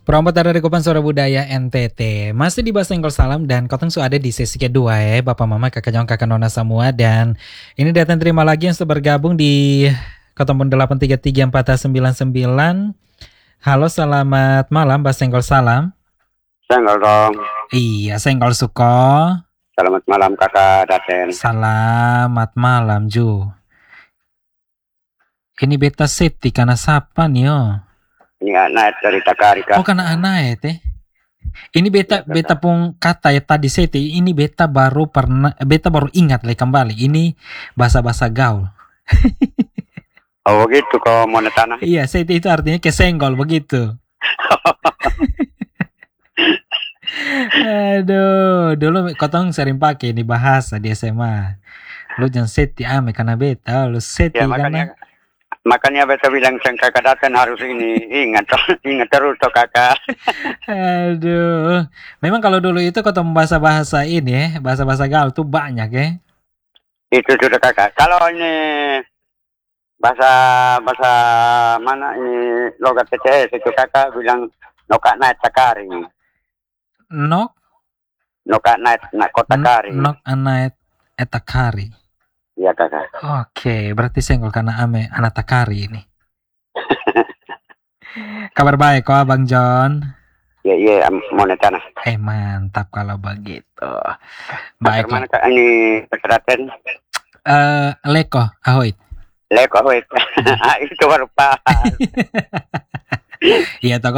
Promotor dari Kupang Suara Budaya NTT. Masih di Bahasa Inggris Salam dan Kotong su ada di sesi kedua ya, Bapak Mama, Kakak Jong, Kakak Nona semua. Dan ini datang terima lagi yang sudah bergabung di Kotong 833-499. Halo, selamat malam Bahasa Inggris Salam. Senggol dong. Iya, Senggol Suko. Selamat malam Kakak Daten. Selamat malam Ju. Ini beta seti karena siapa nih oh? Ini anak dari Takari Kak. Oh, karena anak ya teh. Ini beta pun kata ya tadi seti. Ini beta baru ingat lagi kembali. Ini bahasa gaul. Oh begitu kok mau tanah. Iya, seti itu artinya kesenggol begitu. Aduh, dulu Kotong sering pakai ini bahasa di SMA. Lu jangan seti ame karena beta, lu seti Ya, makanya beta bilang Kakak Daten harus ini ingat terus toh Kakak. Aduh, memang kalau dulu itu Kotong bahasa ini ya, bahasa gaul tuh banyak ya. Itu sudah Kakak. Kalau ini bahasa mana ini logat TCS itu Kakak bilang nokak naik takari. Nokak naik kota kari. Nok naik etakari. Iya Kakak. Oke, berarti senggol karena ame anak takari ini. Kabar baik kok Bang John. Iya, mau tanah. Mantap kalau begitu. Baik. Mana Kak ini Kakak Daten? Leko, ahoy. Leko, ahoy. Itu baru pas. Iya,